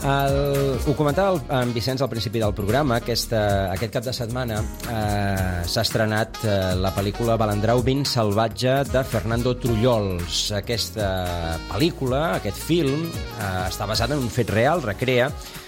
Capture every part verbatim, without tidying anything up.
El, ho comentava el, en Vicenç al principi del programa, aquesta, aquest cap de setmana eh, s'ha estrenat eh, la pel·lícula Balandrau ben salvatge de Fernando Trullols. Aquesta pel·lícula, aquest film, eh, està basat en un fet real, recrea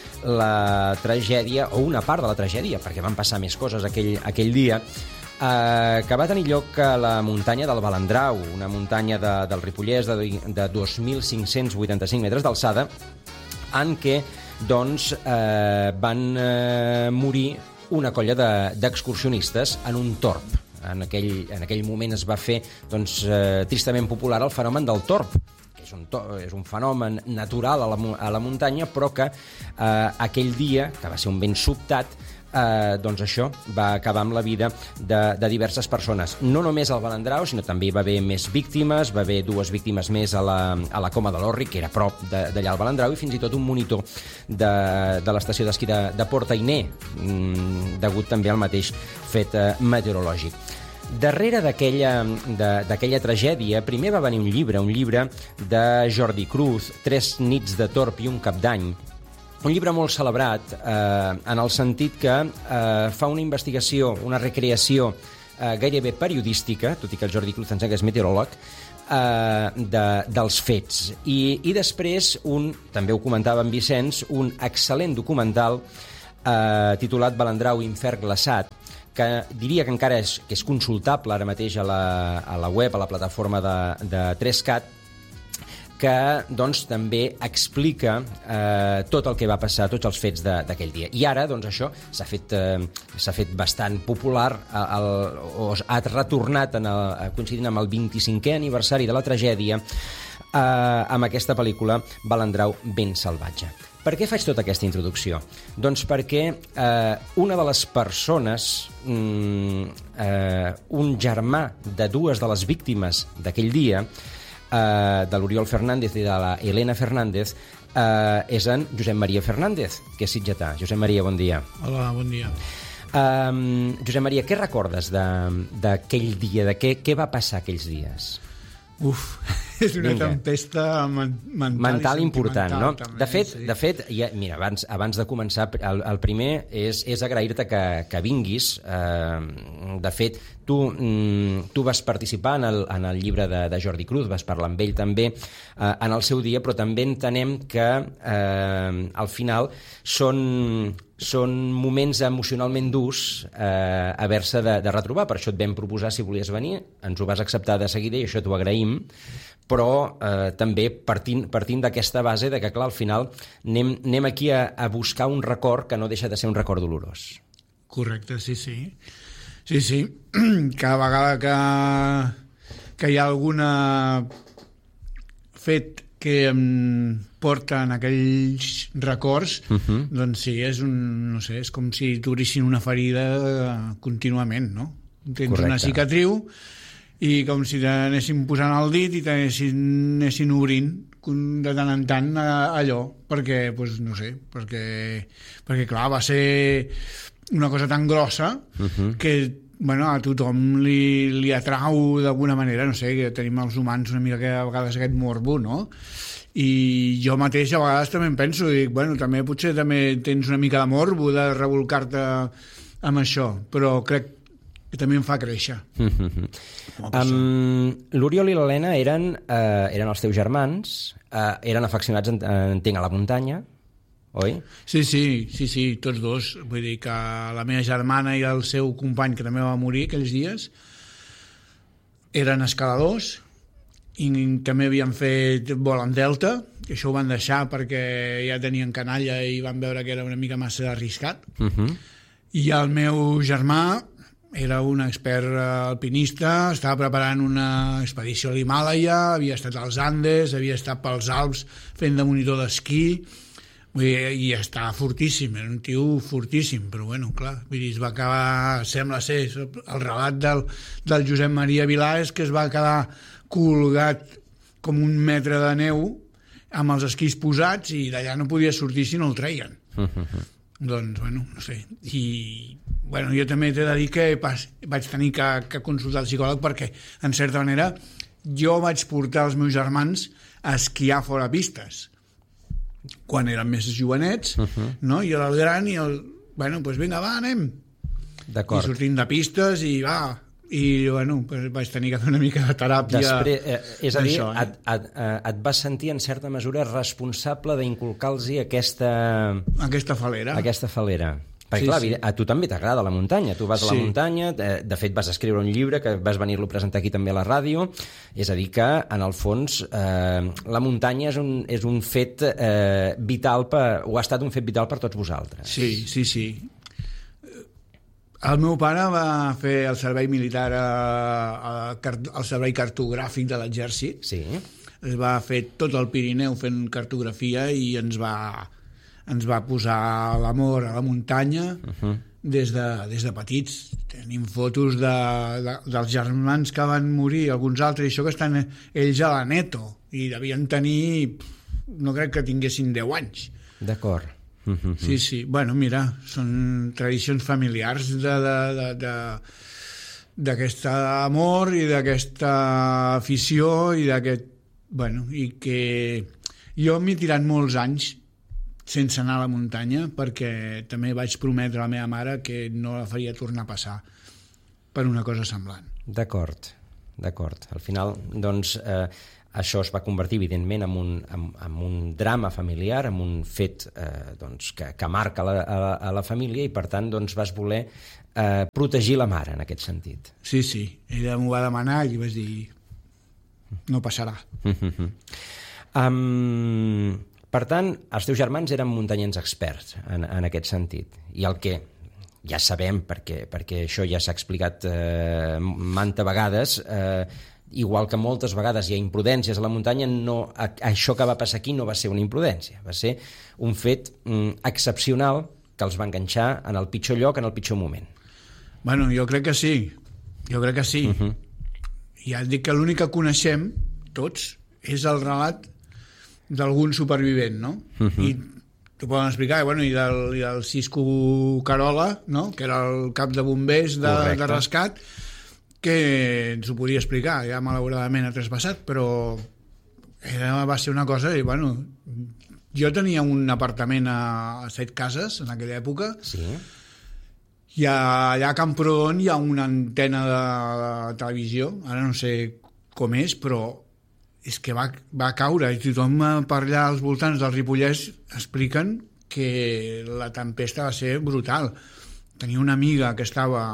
la tragèdia, o una part de la tragèdia, perquè van passar més coses aquell, aquell dia, eh, que va tenir lloc a la muntanya del Balandrau, una muntanya de, del Ripollès de, de dos mil cinc-cents vuitanta-cinc metres d'alçada, en què doncs, eh, van eh, morir una colla d'excursionistes de, en un torb. En aquell, en aquell moment es va fer doncs, eh, tristament popular el fenomen del torb, que és un, to, és un fenomen natural a la, a la muntanya, però que eh, aquell dia, que va ser un vent sobtat, Eh, doncs això va acabar amb la vida de, de diverses persones. No només al Balandrau, sinó també hi va haver més víctimes, va haver dues víctimes més a la, a la Coma de l'Orri, que era a prop d'allà al Balandrau, i fins i tot un monitor de, de l'estació d'esquí de, de Port-Ainé, mm, degut també al mateix fet eh, meteorològic. Darrere d'aquella tragèdia, primer va venir un llibre, un llibre de Jordi Cruz, Tres nits de torb i un cap d'any, un llibre molt celebrat eh, en el sentit que eh, fa una investigació, una recreació eh, gairebé periodística, tot i que el Jordi Cruz ens és meteoròleg, eh, de, dels fets. I, I després, un, també ho comentava en Vicenç, un excel·lent documental eh, titulat Balandrau infern glaçat, que diria que encara és, que és consultable ara mateix a la, a la web, a la plataforma de, de tres cat, que doncs, també explica eh, tot el que va passar, tots els fets d'aquell dia. I ara, doncs, això s'ha fet, eh, s'ha fet bastant popular, el, o ha retornat en el, coincidint amb el vint-i-cinquè aniversari de la tragèdia, eh, amb aquesta pel·lícula Balandrau ben salvatge. Per què faig tota aquesta introducció? Doncs perquè eh, una de les persones, mm, eh, un germà de dues de les víctimes d'aquell dia, Uh, de l'Oriol Fernández i de la Elena Fernández, uh, és en Josep Maria Fernández, que és sitgetà. Josep Maria, bon dia. Hola, bon dia. Uh, Josep Maria, què recordes d'aquell dia? De què, què va passar aquells dies? Uf, és una Vinga. tempesta men mental, mental important, no? També, de fet, sí. de fet ja, mira, abans, abans de començar, el, el primer és, és agrair-te que, que vinguis. Eh, de fet, tu, mm, tu vas participar en el, en el llibre de, de Jordi Cruz, vas parlar amb ell també eh, en el seu dia, però també entenem que eh, al final són... són moments emocionalment durs eh, haver-se de, de retrobar. Per això et vam proposar si volies venir, ens ho vas acceptar de seguida i això t'ho agraïm, però eh, també partint, partint d'aquesta base de que, clar, al final anem, anem aquí a, a buscar un record que no deixa de ser un record dolorós. Correcte, sí, sí. Sí, sí. Cada vegada que, que hi ha alguna fet que em porten aquells records, uh -huh. doncs sí, és un, no sé, és com si t'obrissin una ferida contínuament, no? Tens Correcte. Una cicatriu i com si t'anessin posant el dit i t'anessin anessin obrint de tant en tant allò, perquè, doncs, no sé, perquè, perquè clar, va ser una cosa tan grossa uh -huh. que bueno, a tothom li, li atrau d'alguna manera, no sé, que tenim els humans una mica que a vegades aquest morbo, no? I jo mateix a vegades també em penso, dic, bueno, també potser també tens una mica de morbo de revolcar-te amb això, però crec que també em fa créixer. um, L'Oriol i l'Helena eren, eh, eren els teus germans, eh, eren afeccionats, entenc, a la muntanya, oi? Sí, sí, sí, sí, tots dos. Vull dir que la meva germana i el seu company, que també va morir aquells dies, eren escaladors i també havien fet vol en delta, i això ho van deixar perquè ja tenien canalla i van veure que era una mica massa arriscat. Uh -huh. I el meu germà era un expert alpinista, estava preparant una expedició a l'Himàlaia, havia estat als Andes, havia estat pels Alps fent de monitor d'esquí, i estava fortíssim, era un tio fortíssim, però bueno, clar, vull dir, es va acabar, sembla ser, el relat del, del Josep Maria Vilà és que es va quedar colgat com un metre de neu amb els esquís posats i d'allà no podia sortir si no el treien. Doncs, bueno, no sé. I, bueno, jo també t'he de dir que pas, vaig tenir que, que consultar el psicòleg perquè, en certa manera, jo vaig portar els meus germans a esquiar fora pistes. quan eren més jovenets, uh-huh. no? I era el gran i el... Bueno, doncs vinga, va, anem. D'acord. I sortim de pistes i va... I, bueno, pues vaig tenir que fer una mica de teràpia. Després, eh, és a dir, això, eh? et, et, et vas sentir, en certa mesura, responsable d'inculcar-los aquesta... Aquesta falera. Aquesta falera. Perquè, sí, clar, sí. a tu també t'agrada la muntanya. Tu vas a la Sí. muntanya, de fet vas escriure un llibre que vas venir-lo a presentar aquí també a la ràdio. És a dir que, en el fons, eh, la muntanya és un, és un fet eh, vital, per, o ha estat un fet vital per tots vosaltres. Sí, sí, sí. El meu pare va fer el servei militar a, a, al servei cartogràfic de l'exèrcit. Sí. Es va fer tot el Pirineu fent cartografia i ens va, ens va posar l'amor a la muntanya uh-huh. des, de, des de petits. Tenim fotos de, de, dels germans que van morir, alguns altres, i això que estan ells a la Neto, i devien tenir, no crec que tinguessin deu anys. D'acord. Uh-huh. Sí, sí. Bueno, mira, són tradicions familiars de, de, de, de, d'aquest amor i d'aquesta afició i d'aquest... Bueno, i que jo m'he tirat molts anys sense anar a la muntanya perquè també vaig prometre a la meva mare que no la faria tornar a passar per una cosa semblant. D'acord, d'acord. Al final, doncs... Eh, això es va convertir, evidentment, en un, en, en un drama familiar, en un fet eh, doncs, que, que marca la, a, a la família i, per tant, doncs, vas voler eh, protegir la mare, en aquest sentit. Sí, sí. Ella m'ho va demanar i vaig dir no passarà. um, per tant, els teus germans eren muntanyens experts en, en aquest sentit. I el que ja sabem, perquè, perquè això ja s'ha explicat eh, manta vegades, eh, igual que moltes vegades hi ha imprudències a la muntanya, no, això que va passar aquí no va ser una imprudència, va ser un fet mm, excepcional que els va enganxar en el pitjor lloc, en el pitjor moment. Bueno, jo crec que sí, jo crec que sí. Uh-huh. Ja et dic que l'únic que coneixem, tots, és el relat d'algun supervivent, no? Uh-huh. I t'ho poden explicar, bueno, i del, i del Cisco Carola, no? Que era el cap de bombers de, de rescat, que ens ho podia explicar, ja malauradament ha traspassat, però era, va ser una cosa, i bueno, jo tenia un apartament a, a Set Cases en aquella època, sí. I allà a Camprodon hi ha una antena de, de televisió, ara no sé com és, però és que va, va caure, i tothom per allà als voltants del Ripollès expliquen que la tempesta va ser brutal. Tenia una amiga que estava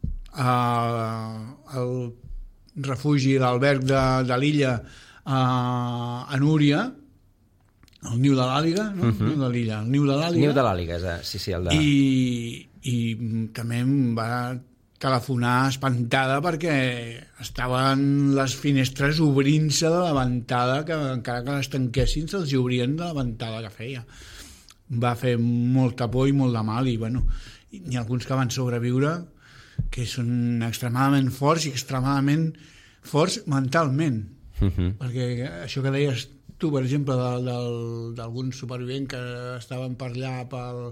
al refugi, l'alberg de, de l'illa a, a Núria, el niu de l'àliga, no? Uh-huh. No de l'illa, el niu de l'àliga. Niu de l'àliga, sí, sí, el de... I, i també em va telefonar espantada perquè estaven les finestres obrint-se de la ventada, que encara que les tanquessin se'ls obrien de la ventada que feia. Va fer molta por i molt de mal, i bueno, n'hi ha alguns que van sobreviure que són extremadament forts i extremadament forts mentalment. Uh-huh. Perquè això que deies tu, per exemple, d'algun supervivent que estaven per allà pel...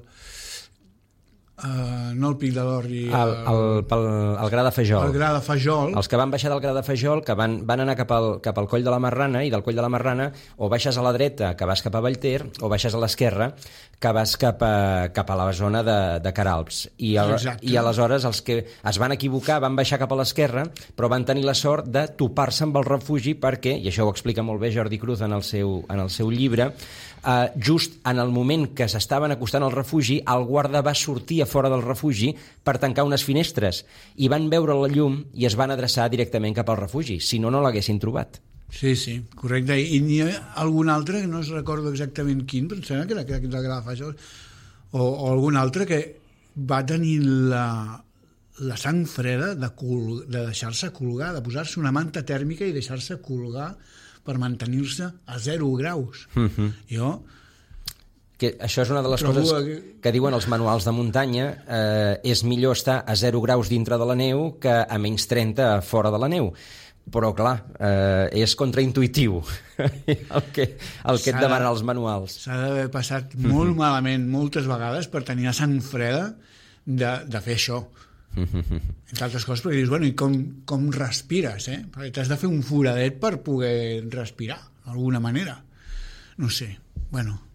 Uh, no el Pic de l'Orri, el, el, el, el Gra de Fajol. El Gra de Fajol. Els que van baixar del Gra de Fajol, que van, van anar cap al, cap al Coll de la Marrana, i del Coll de la Marrana o baixes a la dreta, que vas cap a Vallter, o baixes a l'esquerra, que vas cap a, cap a la zona de, de Caralps. I, el, I aleshores els que es van equivocar van baixar cap a l'esquerra, però van tenir la sort de topar-se amb el refugi perquè, i això ho explica molt bé Jordi Cruz en el seu, en el seu llibre, Uh, just en el moment que s'estaven acostant al refugi, el guarda va sortir a fora del refugi per tancar unes finestres i van veure la llum i es van adreçar directament cap al refugi, si no, no l'haguessin trobat. Sí, sí, correcte. I n'hi ha algun altre, que no es recordo exactament quin, però em sembla que era aquest de Gra de Fajol, o, o algun altre que va tenir la, la sang freda de, col, de deixar-se colgar, de posar-se una manta tèrmica i deixar-se colgar per mantenir-se a zero graus. Uh-huh. Jo... Que això és una de les coses que... que diuen els manuals de muntanya, eh, és millor estar a zero graus dintre de la neu que a menys trenta fora de la neu. Però, clar, eh, és contraintuitiu el que, el que et demanen els manuals. S'ha d'haver passat molt uh-huh. malament moltes vegades per tenir la sang freda de, de fer això. Entre altres coses, perquè dius, bueno, i com, com respires, eh? Perquè t'has de fer un foradet per poder respirar, d'alguna manera. No sé, bueno...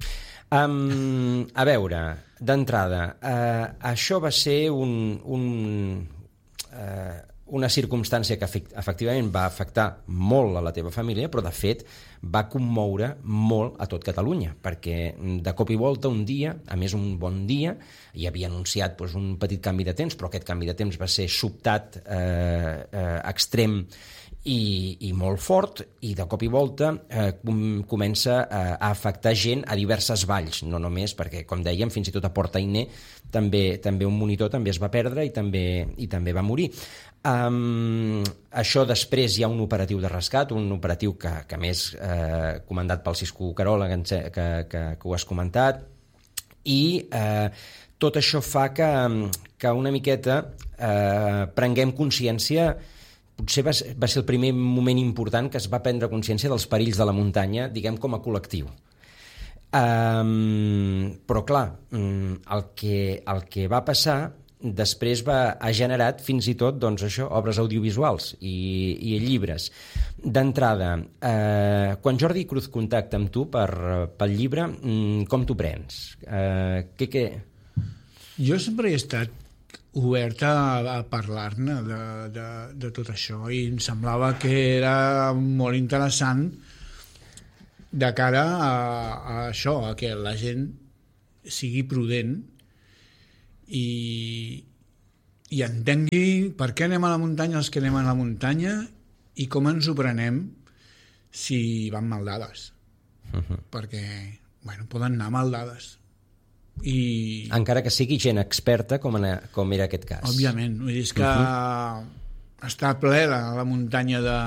Um, a veure, d'entrada, uh, això va ser un... un uh, una circumstància que efectivament va afectar molt a la teva família, però de fet va commoure molt a tot Catalunya, perquè de cop i volta un dia, a més un bon dia, hi havia anunciat doncs, un petit canvi de temps, però aquest canvi de temps va ser sobtat, eh, eh, extrem i, i molt fort, i de cop i volta eh, com, comença a, a afectar gent a diverses valls, no només perquè, com dèiem, fins i tot a Port Ainé també, també un monitor també es va perdre i també, i també va morir. Um, això després hi ha un operatiu de rescat, un operatiu que, que més eh, comandat pel Cisco Carola, que, que, que, que ho has comentat, i eh, tot això fa que, que una miqueta eh, prenguem consciència. Potser va, va ser el primer moment important que es va prendre consciència dels perills de la muntanya, diguem, com a col·lectiu. Um, però clar, el que, el que va passar després va, ha generat fins i tot doncs, això, obres audiovisuals i, i llibres. D'entrada, eh, quan Jordi Cruz contacta amb tu per, pel llibre, com t'ho prens? Eh, què, què... Jo sempre he estat oberta a, a parlar-ne de, de, de tot això i em semblava que era molt interessant de cara a, a això, a que la gent sigui prudent i, i entengui per què anem a la muntanya els que anem a la muntanya i com ens ho prenem si van mal dades. Uh-huh. Perquè, bueno, poden anar mal dades. I... Encara que sigui gent experta com, en, com era aquest cas. Òbviament. Vull dir, és que uh-huh. està ple la, la muntanya de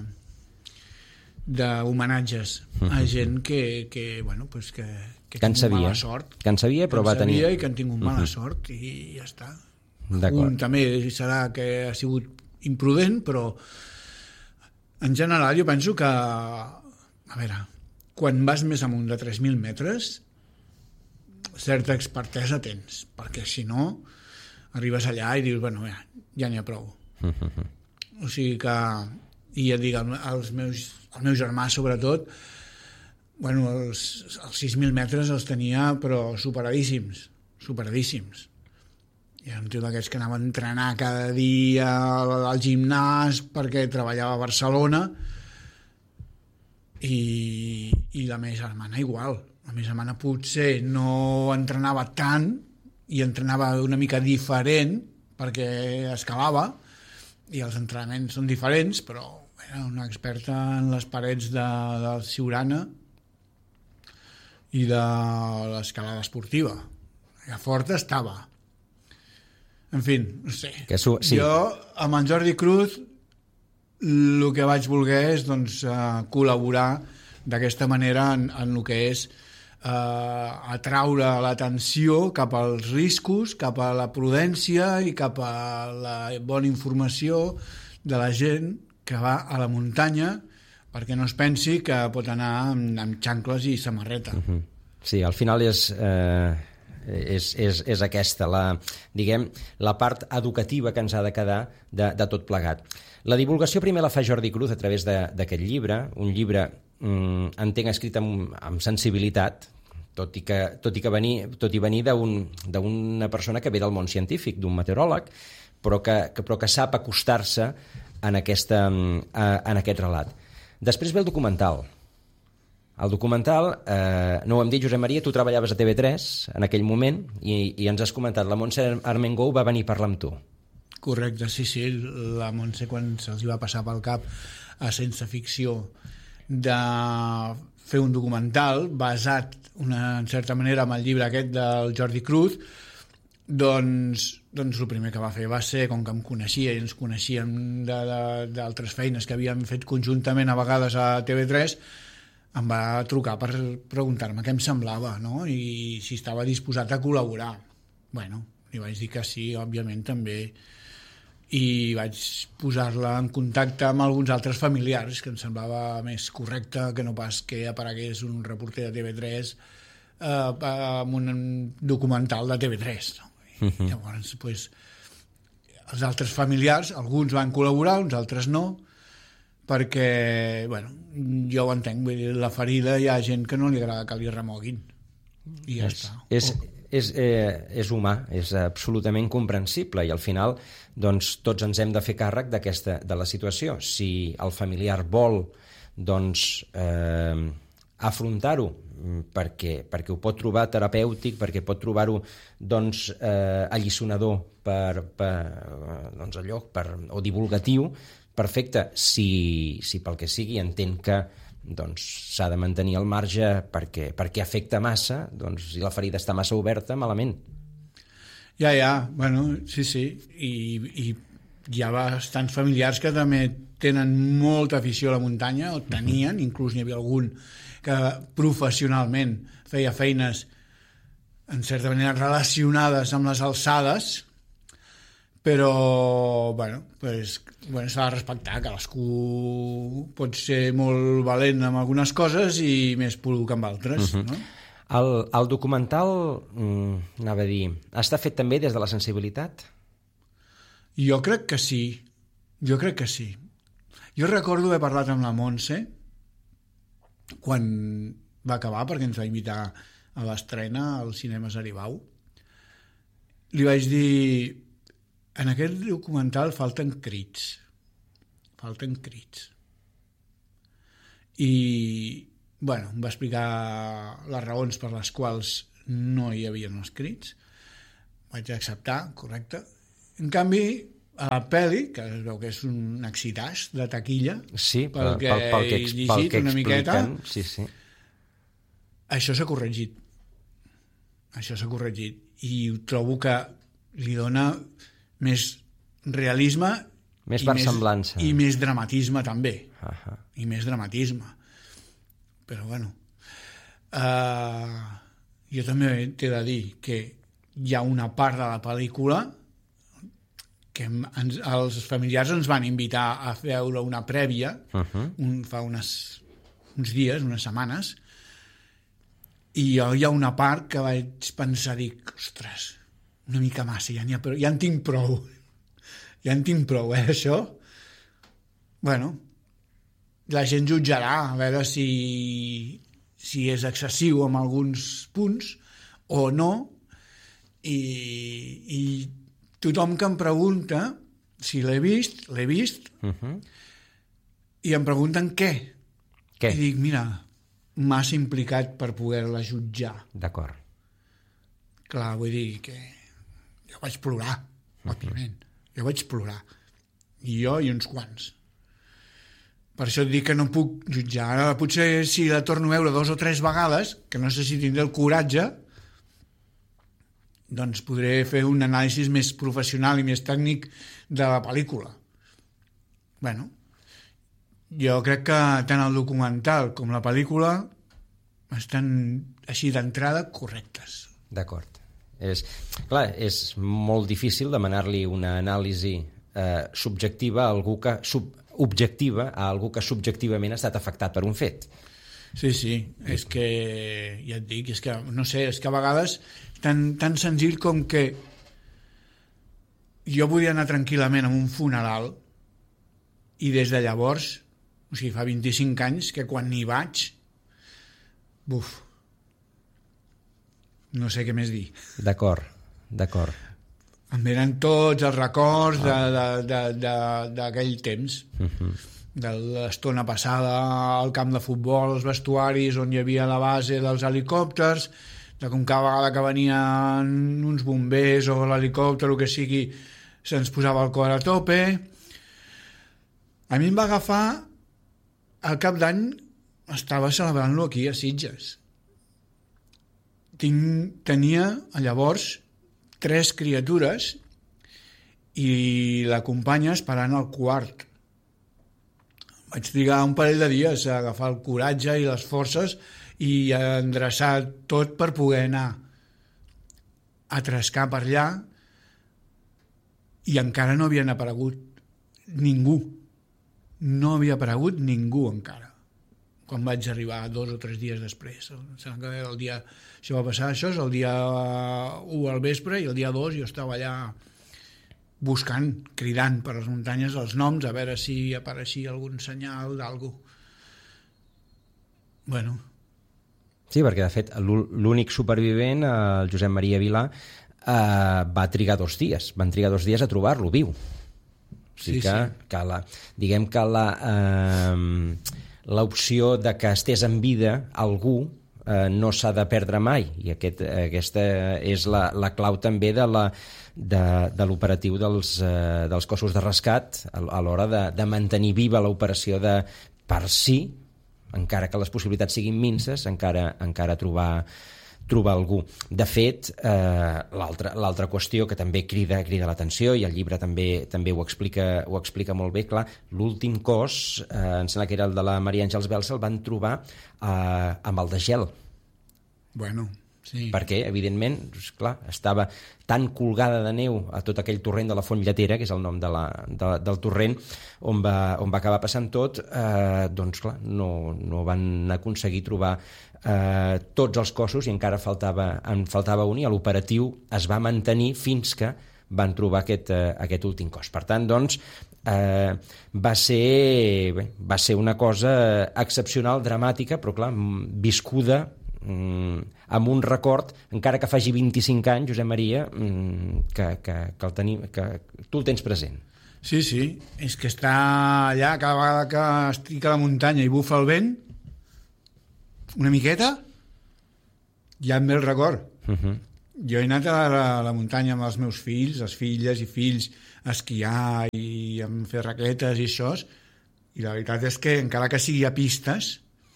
d'homenatges uh-huh. a gent que, que bueno, pues que, que, que en tingut mala sort. Que en sabia, però que va tenir... i que han tingut mala uh-huh. sort i ja està. Un també serà que ha sigut imprudent, però en general jo penso que, a veure, quan vas més amunt de tres mil metres certa expertesa tens, perquè si no arribes allà i dius, bueno, ja, ja n'hi ha prou. Uh-huh. O sigui que, i ja et dic, els meus, el meu germà sobretot, bueno, els, els sis mil metres els tenia però superadíssims, superadíssims. Hi ha un tio d'aquests que anava a entrenar cada dia al, al gimnàs perquè treballava a Barcelona i, i la meva germana igual. La meva germana potser no entrenava tant i entrenava una mica diferent perquè escalava i els entrenaments són diferents, però era una experta en les parets de, del Siurana i de l'escalada esportiva. Ja forta estava. En fi, no sé. Que su- sí. Jo, amb en Jordi Cruz, el que vaig voler és doncs, uh, col·laborar d'aquesta manera en, en el que és uh, atraure l'atenció cap als riscos, cap a la prudència i cap a la bona informació de la gent que va a la muntanya perquè no es pensi que pot anar amb, amb xancles i samarreta. Uh-huh. Sí, al final és... Eh... És, és, és aquesta, la, diguem, la part educativa que ens ha de quedar de, de tot plegat. La divulgació primer la fa Jordi Cruz a través d'aquest llibre, un llibre, mm, entenc, escrit amb, amb sensibilitat, tot i que, tot i que venir, tot i venir d'una persona que ve del món científic, d'un meteoròleg, però que, que, però que sap acostar-se en, aquesta, en aquest relat. Després ve el documental. El documental, eh, no ho hem dit, Josep Maria, tu treballaves a T V tres en aquell moment i, i ens has comentat, la Montse Armengou va venir a parlar amb tu. Correcte, sí, sí, la Montse quan se'ls va passar pel cap a Sense Ficció de fer un documental basat una, en certa manera amb el llibre aquest del Jordi Cruz, doncs, doncs el primer que va fer va ser, com que em coneixia i ens coneixíem d'altres feines que havíem fet conjuntament a vegades a T V tres, em va trucar per preguntar-me què em semblava, no? I si estava disposat a col·laborar. Bueno, li vaig dir que sí, òbviament també, i vaig posar-la en contacte amb alguns altres familiars, que em semblava més correcte que no pas que aparegués un reporter de T V tres eh, amb un documental de T V tres. No? I uh-huh. Llavors, pues, els altres familiars, alguns van col·laborar, uns altres no, perquè, bueno, jo ho entenc, vull dir, la ferida hi ha gent que no li agrada que li remoguin. I ja és, està. És, Oh. és, eh, és humà, és absolutament comprensible, i al final doncs, tots ens hem de fer càrrec d'aquesta, de la situació. Si el familiar vol doncs, eh, afrontar-ho perquè, perquè ho pot trobar terapèutic, perquè pot trobar-ho doncs, eh, alliçonador per, per, doncs allò, per, o divulgatiu, perfecte. Si, si pel que sigui entén que doncs s'ha de mantenir al marge perquè, perquè afecta massa, doncs si la ferida està massa oberta, malament. Ja, ja, bueno, sí, sí, i, i hi ha bastants familiars que també tenen molta afició a la muntanya, o tenien, inclús n'hi havia algun que professionalment feia feines en certa manera relacionades amb les alçades, però bueno, pues, bueno, s'ha de respectar, cadascú pot ser molt valent amb algunes coses i més poruc amb altres. Uh-huh. No? El, el documental, mm, anava a dir, està fet també des de la sensibilitat? Jo crec que sí, jo crec que sí. Jo recordo haver parlat amb la Montse quan va acabar, perquè ens va invitar a l'estrena al Cinema Aribau. Li vaig dir: en aquest documental falten crits. Falten crits. I, bueno, em va explicar les raons per les quals no hi havia els crits. Vaig acceptar, correcte. En canvi, a la pel·li, que es veu que és un excitàs de taquilla, sí, pel, que pel, pel que he llegit pel que una miqueta, sí, sí. Això s'ha corregit. Això s'ha corregit. I trobo que li dona més realisme més i versemblança més, i més dramatisme també. Uh-huh. I més dramatisme. Però bueno, uh, jo també t'he de dir que hi ha una part de la pel·lícula que ens, els familiars ens van invitar a veure una prèvia uh-huh. un, fa unes, uns dies, unes setmanes, i jo hi ha una part que vaig pensar, dic, ostres, una mica massa, ja, ha, ja en tinc prou. Ja en tinc prou, eh, això? Bueno, la gent jutjarà, a veure si, si és excessiu en alguns punts o no, i, i tothom que em pregunta si l'he vist, l'he vist, uh-huh. i em pregunten què. Què? I dic, mira, massa implicat per poder-la jutjar. D'acord. Clar, vull dir que jo vaig plorar, òbviament. Uh-huh. Jo vaig plorar. I jo i uns quants. Per això et dic que no puc jutjar. Ara potser si la torno a veure dos o tres vegades, que no sé si tindré el coratge, doncs podré fer un anàlisi més professional i més tècnic de la pel·lícula. Bueno, jo crec que tant el documental com la pel·lícula estan així d'entrada correctes. D'acord. És, clar, és molt difícil demanar-li una anàlisi eh, subjectiva a algú que sub, objectiva a algú que subjectivament ha estat afectat per un fet. Sí, sí, és que ja et dic, és que no sé, és que a vegades tan, tan senzill com que jo podia anar tranquil·lament a un funeral i des de llavors, o sigui, fa vint-i-cinc anys, que quan n'hi vaig, buf, no sé què més dir. D'acord, d'acord. Em venen tots els records d'aquell temps, uh-huh. de l'estona passada al camp de futbol, els vestuaris on hi havia la base dels helicòpters, de com cada vegada que venien uns bombers o l'helicòpter o que sigui, se'ns posava el cor a tope. A mi em va agafar al cap d'any, estava celebrant-lo aquí a Sitges. Tinc, tenia llavors tres criatures i la companya esperant el quart. Vaig trigar un parell de dies a agafar el coratge i les forces i a endreçar tot per poder anar a trescar per allà, i encara no havien aparegut ningú. No havia aparegut ningú encara. Quan vaig arribar dos o tres dies després. El dia, això va passar, això és el dia u al vespre, i el dia dos jo estava allà buscant, cridant per les muntanyes els noms, a veure si apareixia algun senyal d'algú. Bueno. Sí, perquè de fet l'únic supervivent, el Josep Maria Vilà, eh, va trigar dos dies, van trigar dos dies a trobar-lo viu. O sigui sí, que, sí. que la, diguem que la, eh, l'opció de que estés en vida algú eh, no s'ha de perdre mai, i aquest, aquesta és la, la clau també de la de, de l'operatiu dels, eh, dels cossos de rescat a, a l'hora de, de mantenir viva l'operació de, per si, encara que les possibilitats siguin minces, encara, encara trobar trobar algú. De fet, eh, l'altra, l'altra qüestió que també crida, crida l'atenció, i el llibre també, també ho, explica, ho explica molt bé, clar, l'últim cos, eh, em sembla que era el de la Maria Àngels Belsa, el van trobar eh, amb el de gel. Bueno, sí. Perquè, evidentment, clar, estava tan colgada de neu a tot aquell torrent de la Font Lletera, que és el nom de la, de, del torrent, on va, on va acabar passant tot, eh, doncs, clar, no, no van aconseguir trobar eh, tots els cossos, i encara faltava, en faltava un, i l'operatiu es va mantenir fins que van trobar aquest, eh, aquest últim cos. Per tant, doncs, eh, va ser, bé, va ser una cosa excepcional, dramàtica, però, clar, viscuda amb un record, encara que faci vint-i-cinc anys, Josep Maria, que, que, que, el tenim, que tu el tens present. Sí, sí, és que està allà, cada vegada que estic a la muntanya i bufa el vent, una miqueta, ja em ve el record. Uh-huh. Jo he anat a la, a la muntanya amb els meus fills, les filles i fills, a esquiar i a fer raquetes i això, i la veritat és que encara que sigui a pistes,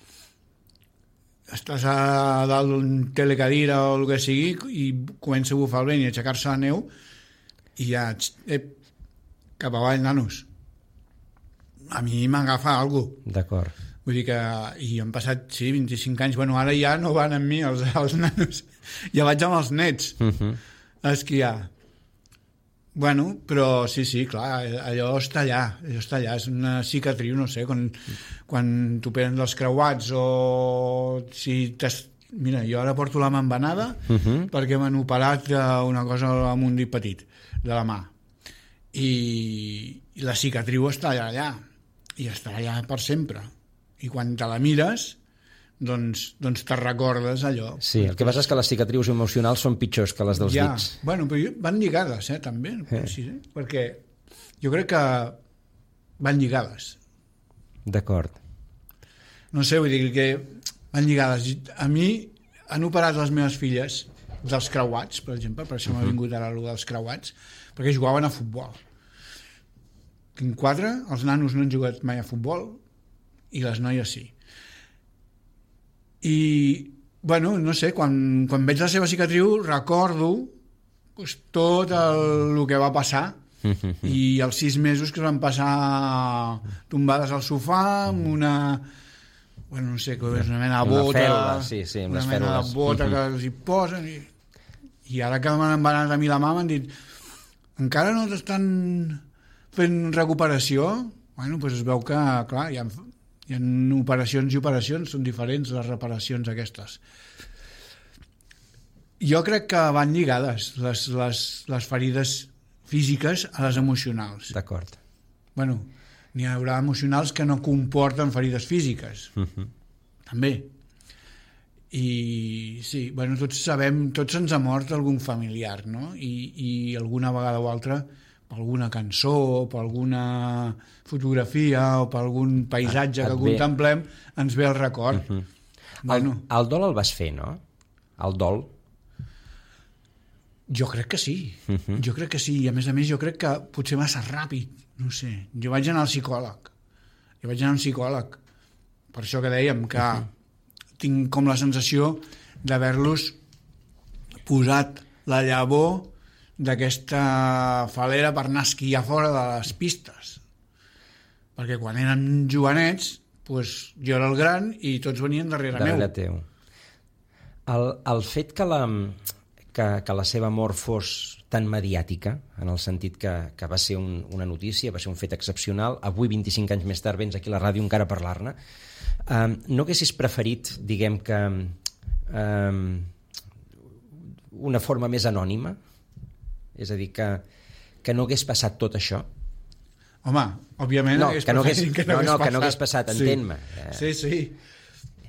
estàs a dalt d'un telecadira o el que sigui i comença a bufar el vent i a aixecar-se la neu i ja eh, cap avall, nanos, a mi m'agafa alguna cosa. D'acord. Vull dir que i han passat, sí, vint-i-cinc anys, bueno, ara ja no van amb mi els, els nanos, ja vaig amb els nets uh-huh. a esquiar. Bueno, però sí, sí, clar, allò està allà, allò està allà, és una cicatriu, no sé, quan, quan t'operen dels creuats o si t'has... Mira, jo ara porto la mà embenada uh-huh. perquè m'han operat una cosa amb un dit petit de la mà. I, i la cicatriu està allà, allà, i estarà allà per sempre. I quan te la mires, doncs, doncs te recordes allò. Sí, el que passa és que les cicatrius emocionals són pitjors que les dels ja, dits. Bueno, però van lligades, eh, també, eh. Sí, eh? Perquè jo crec que van lligades. D'acord. No sé, vull dir que van lligades. A mi han operat les meves filles dels creuats, per exemple, per això uh-huh. m'ha vingut ara allò dels creuats, perquè jugaven a futbol. Tinc quatre, els nanos no han jugat mai a futbol i les noies sí. I, bueno, no sé, quan, quan veig la seva cicatriu recordo pues, tot el, el que va passar i els sis mesos que van passar tombades al sofà amb una, bueno, no sé, és una mena de bota, una, fèlula, sí, sí, una mena de bota que els hi posen i, i ara que m'han embanat a mi la mà m'han dit encara no t'estan fent recuperació? Bueno, doncs es veu que, clar, hi ha Hi ha operacions i operacions, són diferents les reparacions aquestes. Jo crec que van lligades les, les, les ferides físiques a les emocionals. D'acord. Bueno, n'hi haurà emocionals que no comporten ferides físiques. Uh-huh. També. I sí, bueno, tots sabem, tots ens ha mort algun familiar, no? I, i alguna vegada o altra per alguna cançó, o per alguna fotografia, o per algun paisatge que contemplem, ens ve el record. Uh-huh. Bueno, el, el dol el vas fer, no? El dol? Jo crec que sí. Uh-huh. Jo crec que sí. I a més a més jo crec que potser massa ràpid. No sé. Jo vaig anar al psicòleg. Jo vaig anar al psicòleg. Per això que dèiem que uh-huh. tinc com la sensació d'haver-los posat la llavor d'aquesta falera per anar a esquiar fora de les pistes. Perquè quan eren jovenets, doncs jo era el gran i tots venien darrere, darrere meu. Teu. El, el fet que la, que, que la seva mort fos tan mediàtica, en el sentit que, que va ser un, una notícia, va ser un fet excepcional, avui, vint-i-cinc anys més tard, vens aquí a la ràdio encara a parlar-ne, eh, no haguessis preferit, diguem que, eh, una forma més anònima? És a dir, que, que no hagués passat tot això? Home, òbviament... No, que no hagués, que no, no, hagués no, passat. que no hagués passat, entén-me. Sí, sí.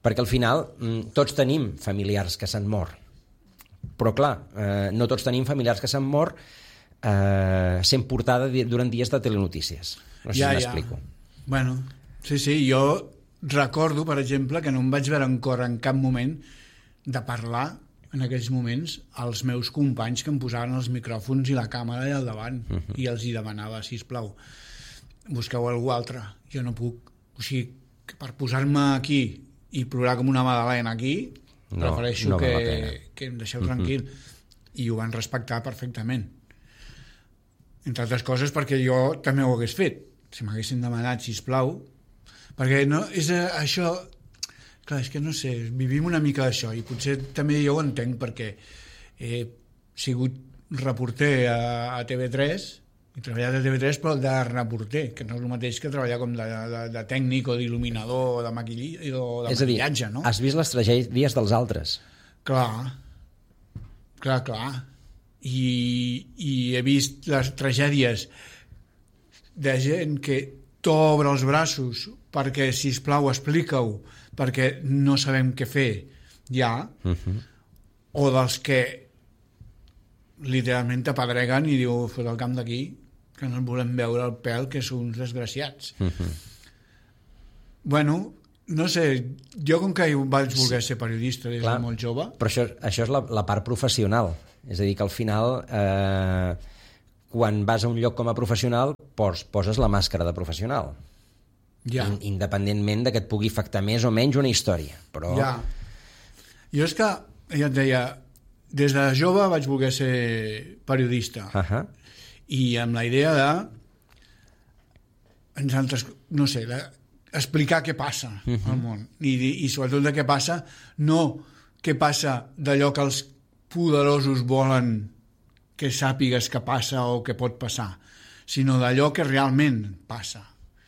Perquè al final tots tenim familiars que s'han mort. Però clar, eh, no tots tenim familiars que s'han mort eh, sent portada durant dies de telenotícies. No sé ja, si m'explico. Ja. Bueno, sí, sí, jo recordo, per exemple, que no em vaig veure en cor en cap moment de parlar en aquells moments als meus companys que em posaven els micròfons i la càmera allà al davant uh -huh. i els hi demanava, sisplau, busqueu algú altre, jo no puc. O sigui, que per posar-me aquí i plorar com una magdalena aquí, no, prefereixo no que, que em deixeu tranquil. Uh-huh. I ho van respectar perfectament. Entre altres coses perquè jo també ho hagués fet. Si m'haguessin demanat, sisplau, perquè no, és això... Clar, és que no sé, vivim una mica d'això i potser també jo ho entenc perquè he sigut reporter a, a T V tres, he treballat a T V tres però de reporter, que no és el mateix que treballar com de, de, de tècnic o d'il·luminador o de, maquilli, o de és maquillatge, a dir, no? Has vist les tragèdies dels altres? Clar, clar, clar. I, i he vist les tragèdies de gent que t'obre els braços perquè, sisplau, explica-ho, perquè no sabem què fer ja, uh-huh. o dels que literalment t'apedreguen i diu, fot el camp d'aquí, que no ens volem veure el pèl, que són uns desgraciats. Uh-huh. Bueno, no sé, jo com que vaig voler ser periodista des Clar, de molt jove... Però això, això és la, la part professional, és a dir, que al final, eh, quan vas a un lloc com a professional, pos, poses la màscara de professional. Ja. In, independentment de que et pugui afectar més o menys una història. Però... Ja. Jo és que, ja et deia, des de jove vaig voler ser periodista. Uh-huh. I amb la idea de, no sé, de explicar què passa uh-huh. al món. I, I sobretot de què passa, no què passa d'allò que els poderosos volen que sàpigues que passa o que pot passar, sinó d'allò que realment passa.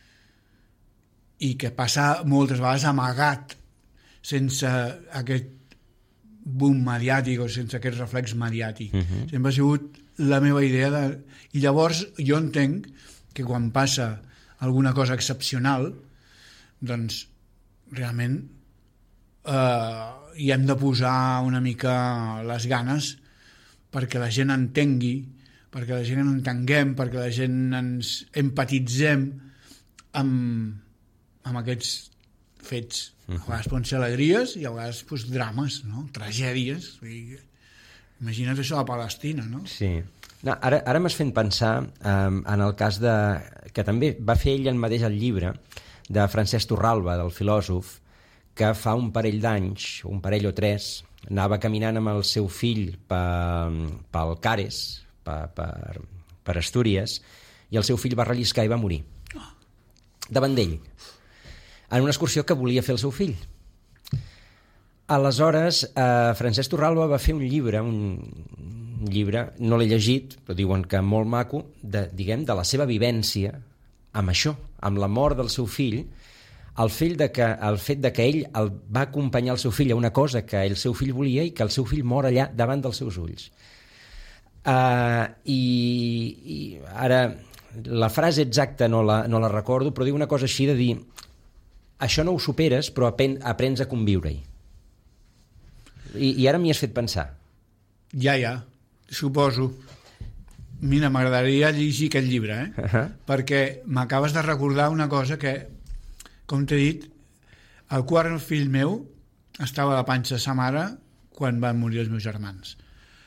I que passa moltes vegades amagat, sense aquest boom mediàtic o sense aquest reflex mediàtic. Uh-huh. Sempre ha sigut la meva idea de... I llavors jo entenc que quan passa alguna cosa excepcional, doncs realment eh, hi hem de posar una mica les ganes perquè la gent entengui, perquè la gent entenguem, perquè la gent ens empatitzem amb amb aquests fets. A vegades poden ser alegries i a vegades pues, drames, no? Tragèdies. Imagina't això a Palestina, no? Sí. No, ara ara m'has fet pensar um, en el cas de... que també va fer ell en mateix el llibre de Francesc Torralba, del filòsof, que fa un parell d'anys, un parell o tres, anava caminant amb el seu fill pel, pel Cares, per, per, per Astúries, i el seu fill va relliscar i va morir. Davant d'ell. En una excursió que volia fer el seu fill. Aleshores, eh, Francesc Torralba va fer un llibre, un llibre, no l'he llegit, però diuen que molt maco, de, diguem, de la seva vivència amb això, amb la mort del seu fill, el, fill de que, el fet de que ell el va acompanyar el seu fill a una cosa que el seu fill volia i que el seu fill mor allà davant dels seus ulls. Uh, i, I ara, la frase exacta no la, no la recordo, però diu una cosa així de dir això no ho superes, però apen, aprens a conviure-hi. I, I ara m'hi has fet pensar. Ja, ja, suposo. Mira, m'agradaria llegir aquest llibre, eh? Uh-huh. Perquè m'acabes de recordar una cosa que, com t'he dit, el quart fill meu estava a la panxa de sa mare quan van morir els meus germans.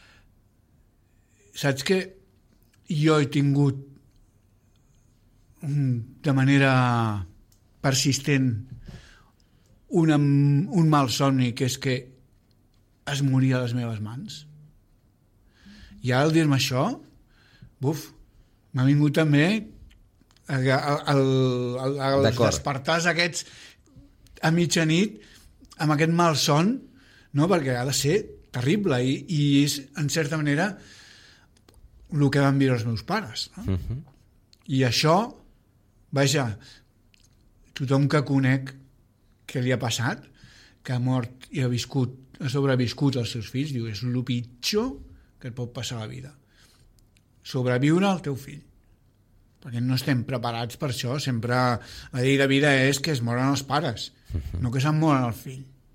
Saps que jo he tingut de manera persistent un, un mal somni, que és que es moria a les meves mans. I ara al dir-me això, buf, m'ha vingut també el, el, el, els despertars aquests a mitjanit amb aquest mal son, no? Perquè ha de ser terrible i, i és, en certa manera, el que van viure els meus pares. No? Uh-huh. I això, vaja, tothom que conec que li ha passat, que ha mort i ha viscut, ha sobreviscut als seus fills, diu, és el pitjor que et pot passar a la vida. Sobreviure al teu fill. Perquè no estem preparats per això. Sempre la llei de vida és que es moren els pares, uh-huh. no que se'n moren el fill.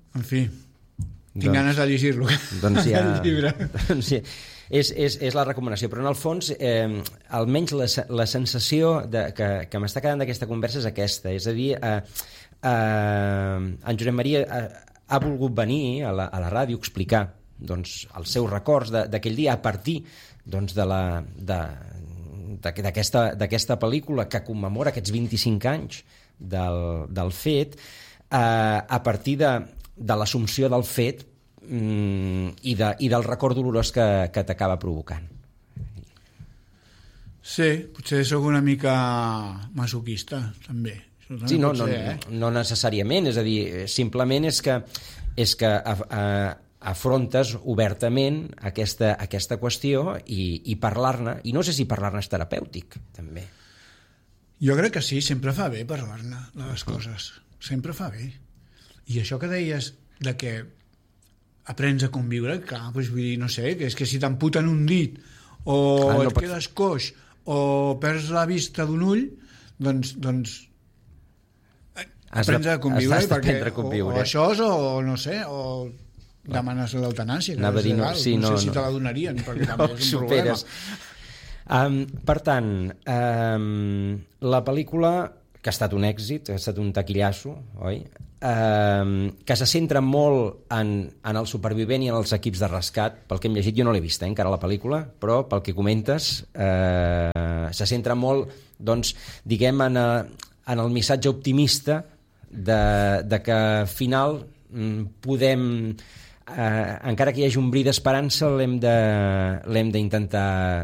En fi, tinc doncs, ganes de llegir-lo. Doncs ja... El llibre. Doncs ja és, és, és la recomanació, però en el fons eh, almenys la, la sensació de, que, que m'està quedant d'aquesta conversa és aquesta, és a dir, eh, eh, en Josep Maria ha, ha volgut venir a la, a la ràdio a explicar doncs, els seus records d'aquell dia a partir doncs, de la, de, d'aquesta, d'aquesta pel·lícula que commemora aquests vint-i-cinc anys del, del fet, eh, a partir de, de l'assumpció del fet i, de, i del record dolorós que, que t'acaba provocant. Sí, potser sóc una mica masoquista, també. també Sí, no, no, ser, eh? no necessàriament, és a dir, simplement és que, és que a, a, afrontes obertament aquesta, aquesta qüestió i, i parlar-ne, i no sé si parlar-ne és terapèutic, també. Jo crec que sí, sempre fa bé parlar-ne de les coses, sempre fa bé. I això que deies de que aprens a conviure, clar, doncs vull dir, no sé, que és que si t'amputen un dit o ah, no et pot... quedes coix o perds la vista d'un ull, doncs, doncs aprens a conviure, perquè, a conviure. O, o això és, o no sé, o demanes l'eutanàsia, que no és legal, sí, no, no sé si no. te la donarien, perquè no, també és un superes. problema. Um, per tant, um, la pel·lícula, que ha estat un èxit, ha estat un taquillasso, oi? Uh, que se centra molt en, en el supervivent i en els equips de rescat. Pel que hem llegit, jo no l'he vist eh, encara la pel·lícula, però pel que comentes uh, se centra molt, doncs, diguem, en, uh, en el missatge optimista de, de que al final um, podem, uh, encara que hi hagi un bri d'esperança, l'hem de, l'hem d'intentar